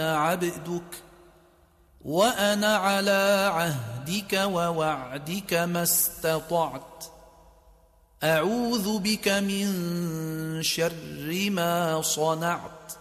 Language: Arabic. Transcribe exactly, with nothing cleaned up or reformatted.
عبدك وأنا على عهدك ووعدك ما استطعت أعوذ بك من شر ما صنعت